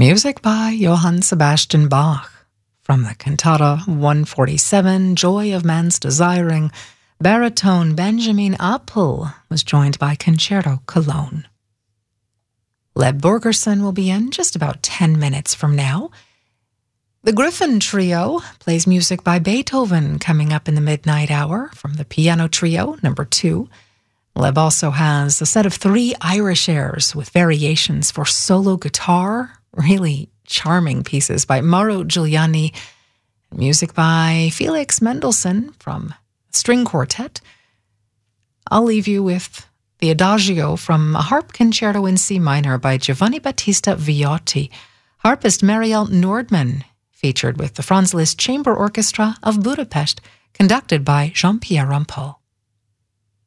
Music by Johann Sebastian Bach. From the Cantata 147, Joy of Man's Desiring, baritone Benjamin Appel was joined by Concerto Cologne. Leb Borgerson will be in just about 10 minutes from now. The Griffin Trio plays music by Beethoven coming up in the midnight hour from the Piano Trio, number 2. Leb also has a set of 3 Irish airs with variations for solo guitar, really charming pieces by Mauro Giuliani, music by Felix Mendelssohn from String Quartet. I'll leave you with the Adagio from a harp concerto in C minor by Giovanni Battista Viotti. Harpist Marielle Nordman, featured with the Franz Liszt Chamber Orchestra of Budapest, conducted by Jean-Pierre Rampal.